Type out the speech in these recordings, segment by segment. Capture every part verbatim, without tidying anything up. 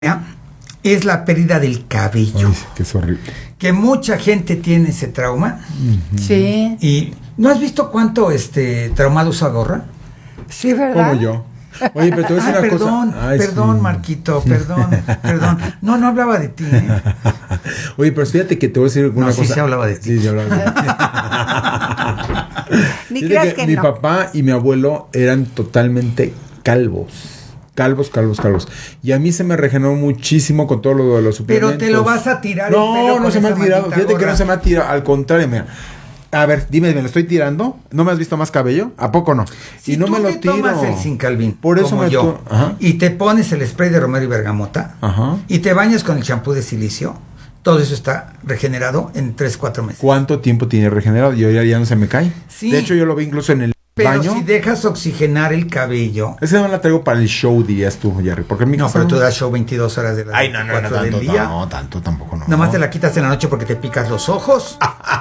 es la pérdida del cabello. Ay, que es horrible. Que mucha gente tiene ese trauma. Uh-huh. Sí. Y ¿no has visto cuánto este traumado usa gorra? Sí, ¿verdad? Como yo. Oye, pero te voy a decir ah, una perdón, cosa. Ay, perdón, sí. Marquito, perdón, perdón. No, no hablaba de ti, ¿eh? Oye, pero fíjate que te voy a decir una no, cosa. Sí, se hablaba de ti. Sí, se hablaba de ti. Ni creas que, que mi no. papá y mi abuelo eran totalmente calvos. Calvos, calvos, calvos. Y a mí se me regeneró muchísimo con todo lo de los suplementos. Pero te lo vas a tirar. No, el pelo no con se me ha esa tirado. Fíjate gorra. que no se me ha tirado. Al contrario, mira. A ver, dime, ¿me lo estoy tirando? ¿No me has visto más cabello? ¿A poco no? Si y no tú me lo te tiro. tomas el Sincalvin, por eso como me yo, to- Ajá. y te pones el spray de romero y bergamota, Ajá. y te bañas con el champú de silicio, todo eso está regenerado en tres, cuatro meses. ¿Cuánto tiempo tiene regenerado? Yo ya, ya no se me cae. Sí. De hecho, yo lo vi incluso en el Pero baño. si dejas oxigenar el cabello. Esa no la traigo para el show, dirías tú, Jerry. Porque en mi No, casa pero tú das show veintidós horas de las Ay, no, no, no, veinticuatro tanto, del día. no, tanto tampoco no. Nomás te la quitas en la noche porque te picas los ojos.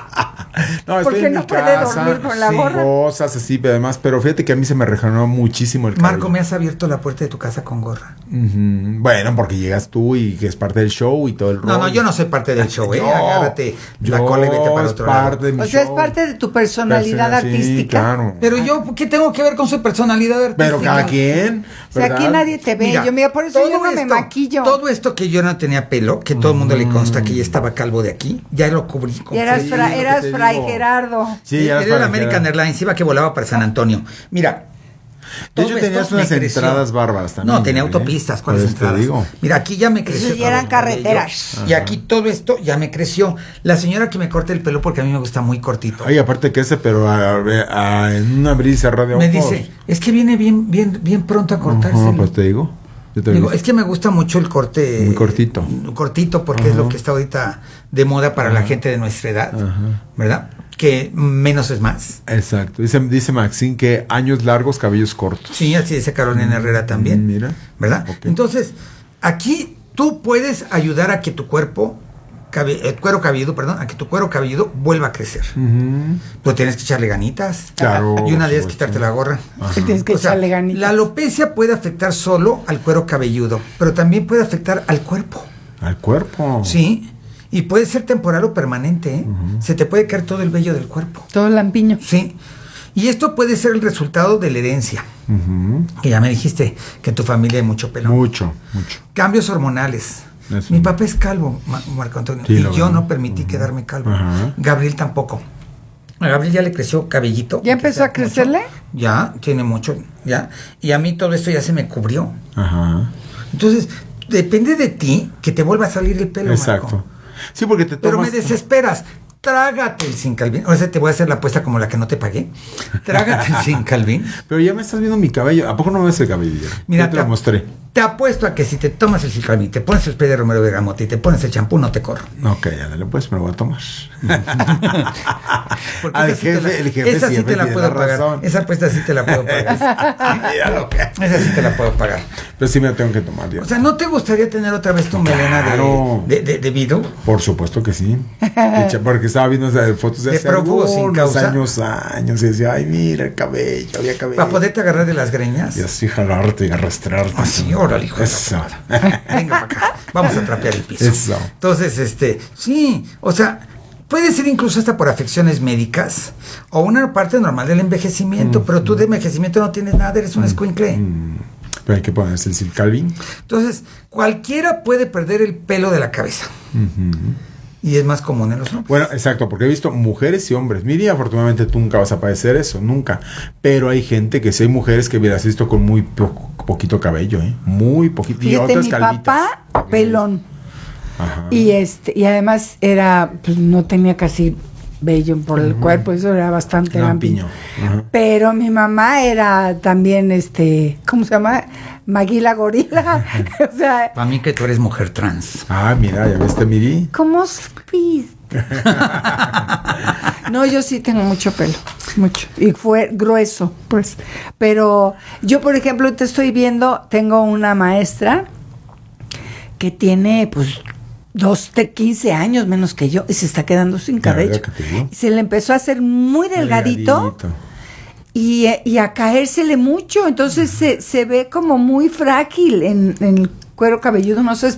No, estoy Porque en no mi puede casa, dormir con la sí, gorra. cosas así, pero además, pero fíjate que a mí se me regeneró muchísimo el cabello. Marco, me has abierto la puerta de tu casa con gorra. Uh-huh. Bueno, porque llegas tú y que es parte del show y todo el rollo. No, no, yo no soy parte del show, ¿eh? Yo, Agárrate la yo cola y vete para es otro parte lado. de mi O sea, es show. parte de tu personalidad Sí, artística. claro. Pero yo, ¿qué tengo que ver con su personalidad artística? Pero cada quien. O sea, aquí ¿verdad? nadie te ve. Mira, yo, mira, por eso todo yo no me esto- maquillo. Todo esto que yo no tenía pelo, que todo el mundo le consta que ya estaba calvo de aquí, ya lo cubrí con Y eras, Sí, fra- lo que eras te Fray digo. Gerardo. Sí, Sí, ya era las el para- American Airlines, iba que volaba para San Antonio. Mira. De todo hecho, esto tenías me unas creció. entradas bárbaras también. No, tenía ¿eh? autopistas, Por ¿cuáles eso te entradas? digo. Mira, aquí ya me creció. Esos ya todo eran el cabello. carreteras. Y aquí todo esto ya me creció. La señora que me corta el pelo, porque a mí me gusta muy cortito, Ay, aparte que ese, pero a, a- en una brisa cerrada de ojos. me dice, es que viene bien, bien, bien pronto a cortarse. Ajá, pues te digo. Yo te Digo, digo. es que me gusta mucho el corte. Muy cortito. Cortito, porque Ajá. es lo que está ahorita de moda para la gente de nuestra edad, Ajá. ¿verdad? Que menos es más. Exacto. Dice, dice Maxine que años largos, cabellos cortos. Sí, así dice Carolina Herrera también. Mira. ¿Verdad? Ok. Entonces, aquí tú puedes ayudar a que tu cuerpo, cabe, el cuero cabelludo, perdón, a que tu cuero cabelludo vuelva a crecer. Ujú. Pero tienes que echarle ganitas. Claro, Y una por de ellas supuesto. quitarte la gorra. Que tienes que O sea, echarle ganitas. la alopecia puede afectar solo al cuero cabelludo, pero también puede afectar al cuerpo. Al cuerpo. Sí. Y puede ser temporal o permanente, ¿eh? Uh-huh. Se te puede caer todo el vello del cuerpo. Todo lampiño. Sí. Y esto puede ser el resultado de la herencia. Ujú. Que ya me dijiste que en tu familia hay mucho pelo. Mucho, mucho. Cambios hormonales. Eso. Mi papá es calvo, Ma- Marco Antonio. Sí, y lo yo veo. no permití uh-huh. quedarme calvo. Ajá. Gabriel tampoco. A Gabriel ya le creció cabellito. ¿Ya empezó a crecerle? Mucho. Ya, tiene mucho. Ya. Y a mí todo esto ya se me cubrió. Ajá. Entonces, depende de ti que te vuelva a salir el pelo, Exacto. Marco. Sí, porque te tomas... Pero me desesperas. Trágate el Sincalvin. O sea, te voy a hacer la apuesta como la que no te pagué. Trágate el Sincalvin. Pero ya me estás viendo mi cabello. ¿A poco no ves el cabello? Mira, Yo te lo mostré. Te apuesto a que si te tomas el Sincalvin, te pones el spray de romero bergamota y te pones el champú, no te corro. Ok, ándale, pues me lo voy a tomar. Porque Al esa sí te jefe, la- el jefe esa sí siempre te la tiene puedo la pagar. razón. Esa apuesta sí te la puedo pagar. Mira lo que... Esa sí te la puedo pagar. Pero sí me la tengo que tomar, Dios. O sea, ¿no te gustaría tener otra vez tu melena Claro. de, de, de, de Beatle? Por supuesto que sí. Echa- Porque estaba viendo esas fotos de De hace prófugo sin algunos causa. años, años. Y decía, ay, mira el cabello, había cabello. Para poderte agarrar de las greñas. Y así jalarte y arrastrarte. Así, órale, hijo de la Eso. Venga para acá. Vamos a trapear el piso. Eso. Entonces, este, sí, o sea, puede ser incluso hasta por afecciones médicas o una parte normal del envejecimiento, mm, pero tú de envejecimiento no tienes nada, eres un mm, escuincle. Mm. Pero hay que ponerse el Sincalvin. Entonces, cualquiera puede perder el pelo de la cabeza. Uh-huh. Y es más común en los hombres. Bueno, exacto, porque he visto mujeres y hombres. Miri, afortunadamente tú nunca vas a padecer eso, nunca. Pero hay gente que sí, hay mujeres que hubieras visto con muy po- poquito cabello, ¿eh? Muy poquito. Y Fíjate, otras mi calvitas. papá, pelón. Ajá. Y este, y además era, pues no tenía casi vello por el uh-huh. cuerpo, eso era bastante lampiño. Uh-huh. Pero mi mamá era también, este, ¿cómo se llama? Maguila gorila. O sea, para mí que tú eres mujer trans. Ah, mira, ya viste, Miri. ¿Cómo supiste? No, yo sí tengo mucho pelo, mucho. Y fue grueso, pues. Pero yo, por ejemplo, te estoy viendo, tengo una maestra que tiene, pues, dos, de quince años menos que yo y se está quedando sin cabello. Y se le empezó a hacer muy delgadito, delgadito. Y, y a caérsele mucho. Entonces uh-huh. se, se ve como muy frágil en, en el cuero cabelludo, no sé